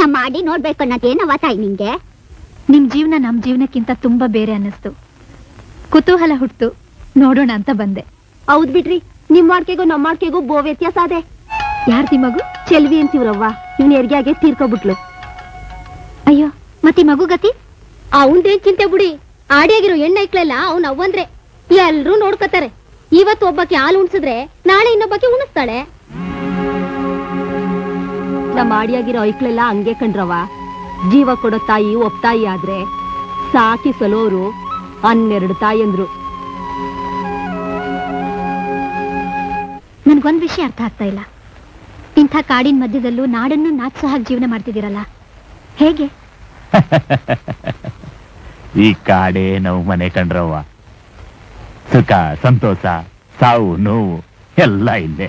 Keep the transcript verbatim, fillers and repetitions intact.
ನಮ್ಮ ಮಾಡಿ ನೋಡ್ಬೇಕು ಅನ್ನೋದೇನವ ತಾಯಿ ನಿಂಗೆ? ನಿಮ್ ಜೀವನ ನಮ್ ಜೀವನಕ್ಕಿಂತ ತುಂಬಾ ಬೇರೆ ಅನ್ನಿಸ್ತು. ಕುತೂಹಲ ಹುಟ್ಟು ನೋಡೋಣ ಅಂತ ಬಂದೆ. ಹೌದ್ ಬಿಡ್ರಿ, ನಿಮ್ ಮಾಡ್ಕೆಗೂ ನಮ್ ಮಾಡ್ಕೆಗೂ ಬೋ ವ್ಯತ್ಯಾಸ ಅದೇ. ಯಾರ್ದಿ ಮಗು? ಚೆಲ್ವಿ ಅಂತೀವ್ರವ್ವ, ಇವ್ನ ಎರ್ಗ್ಯಾಗೆ ತೀರ್ಕೊಬಿಟ್ಲು. ಅಯ್ಯೋ, ಮತ್ತೆ ಮಗು ಗತಿ? ಅವಂದೇನ್ ಚಿಂತೆ ಬಿಡಿ, ಆಡಿಯಾಗಿರೋ ಹೆಣ್ಣ ಐಕ್ಲೆಲ್ಲ ಅವ್ನ ಅವ್ವಂದ್ರೆ ಎಲ್ರೂ ನೋಡ್ಕತಾರೆ. ಇವತ್ತು ಒಬ್ಬಕ್ಕೆ ಹಾಲು ಉಣ್ಸಿದ್ರೆ ನಾಳೆ ಇನ್ನೊಬ್ಬಕ್ಕೆ ಉಣಿಸ್ತಾಳೆ. ನಮ್ಮ ಆಡಿಯಾಗಿರೋ ಐಕ್ಲೆಲ್ಲ ಹಂಗೆ ಕಂಡ್ರವ. ಜೀವ ಕೊಡೋ ತಾಯಿ ಒಬ್ಬ ತಾಯಿ ಆದ್ರೆ ಸಾಕಿ ಸಲೋರು ಹನ್ನೆರಡು ತಾಯಿ ಅಂದ್ರು. ನನ್ಗೊಂದ್ ವಿಷಯ ಅರ್ಥ ಆಗ್ತಾ ಇಲ್ಲ. ಇಂಥ ಕಾಡಿನ ಮಧ್ಯದಲ್ಲೂ ನಾಡನ್ನು ನಾಚೋ ಹಾಗೆ ಜೀವನ ಮಾಡ್ತಿದ್ದೀರಲ್ಲ, ಹೇಗೆ? ಈ ಕಾಡೇ ನಾವು ಮನೆ ಕಂಡ್ರವ್ವ. ಸುಖ, ಸಂತೋಷ, ಸಾವು, ನೋವು ಎಲ್ಲ ಇಲ್ಲೇ.